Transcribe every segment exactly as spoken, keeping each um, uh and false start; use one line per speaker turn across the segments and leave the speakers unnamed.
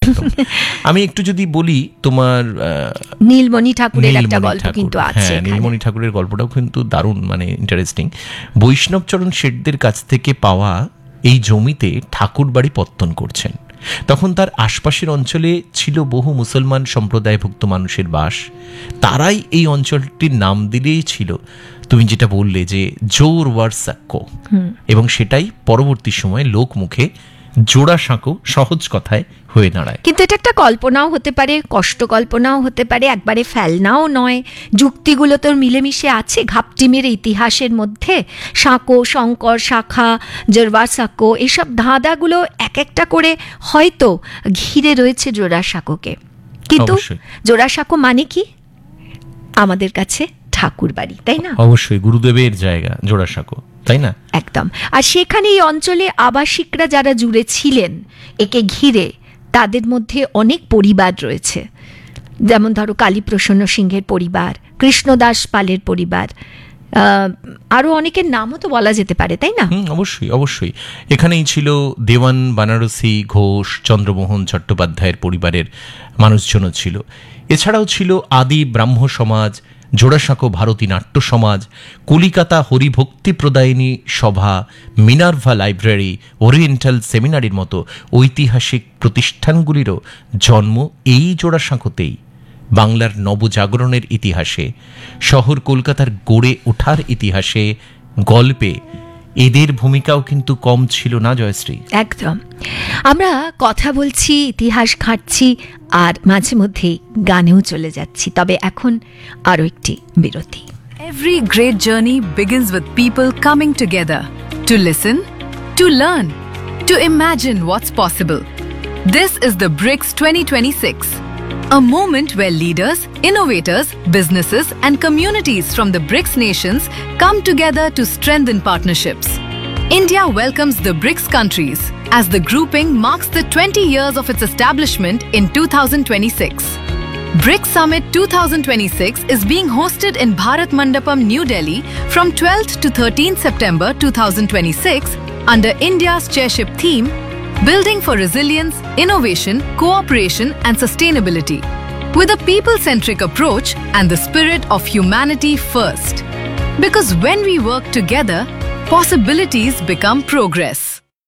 একদম। আমি একটু যদি বলি তোমার
নীলমণি ঠাকুরের একটা গল্প কিন্তু আছে,
হ্যাঁ নীলমণি ঠাকুরের গল্পটাও কিন্তু দারুণ মানে ইন্টারেস্টিং। বৈষ্ণবচরণ শেঠদের কাছ থেকে পাওয়া এই জমিতে ঠাকুর বাড়ি পত্তন করছেন। তখন তার আশপাশের অঞ্চলে ছিল বহু মুসলমান সম্প্রদায়ভুক্ত মানুষের বাস। তারাই এই অঞ্চলটির নাম দিলেই ছিল তুমি যেটা বললে যে জোরওয়ার সাক্কো, এবং সেটাই পরবর্তী সময়ে লোকমুখে জোড়াসাঁকো সহজ কথায় হয়ে দাঁড়ায়।
কিন্তু এটা একটা কল্পনাও হতে পারে, কষ্ট কল্পনাও হতে পারে, একবারে ফেলনাও নয়। যুক্তিগুলো তোর মিলেমিশে আছে ঘাপটিমের ইতিহাসের মধ্যে। সাঁকো, শঙ্কর, শাখা, জোরওয়ার সাঁকো এইসব ধাঁধাগুলো এক একটা করে হয়তো ঘিরে রয়েছে জোড়াসাঁকোকে। কিন্তু জোড়াসাঁকো মানে কি আমাদের কাছে ঠাকুর বাড়ি, তাই না?
অবশ্যই গুরুদেবের জায়গা জোড়াসাঁকো, তাই না?
একদম। আর সেখানে এই অঞ্চলে আবাসিকরা যারা জুড়ে ছিলেন একে ঘিরে, তাদের মধ্যে অনেক পরিবার রয়েছে। যেমন ধরো কালীপ্রসন্ন সিংহের পরিবার, কৃষ্ণদাস পালের পরিবার, আরও অনেকের নামও তো বলা যেতে পারে, তাই না?
অবশ্যই অবশ্যই। এখানেই ছিল দেওয়ান বানারসি ঘোষ, চন্দ্রমোহন চট্টোপাধ্যায়ের পরিবারের মানুষজনও ছিল। এছাড়াও ছিল আদি ব্রাহ্ম সমাজ, জোড়াসাঁকো ভারতী নাট্য সমাজ, কলিকাতা হরিভক্তি প্রদায়িনী সভা, মিনার্ভা লাইব্রেরি, ওরিয়েন্টাল সেমিনারির মতো ঐতিহাসিক প্রতিষ্ঠানগুলিরও জন্ম এই জোড়াসাঁকোতেই। বাংলার নবজাগরণের ইতিহাসে, শহর কলকাতার গড়ে ওঠার ইতিহাসে, গল্পে এদের ভূমিকাও কিন্তু কম ছিল না জয়শ্রী।
একদম। আমরা কথা বলছি, ইতিহাস ঘাঁটছি, আর মাঝে মধ্যেই গানেও চলে যাচ্ছি। তবে এখন আরও একটি বিরতি।
Every great journey begins with people coming together to listen, to learn, to imagine what's possible. This is the BRICS twenty twenty-six, a moment where leaders, innovators, businesses and communities from the BRICS nations come together to strengthen partnerships. India welcomes the BRICS countries as the grouping marks the twenty years of its establishment in two thousand twenty-six. BRICS Summit twenty twenty-six is being hosted in Bharat Mandapam, New Delhi from twelfth to thirteenth September twenty twenty-six under India's chairship theme, Building for Resilience, Innovation, Cooperation and Sustainability, with a people-centric approach and the spirit of humanity first. Because when we work together, possibilities become progress.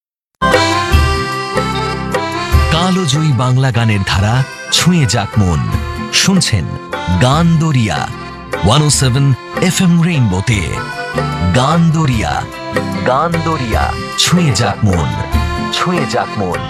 কালোজয়ী Bangla গানের ধারা ছুঁয়ে যাক মন। শুনছেন গান দরিয়া one ও seven F M রেইনবোতে। গান দরিয়া, গান দরিয়া ছুঁয়ে যাক মন, ছুঁয়ে যাক মন।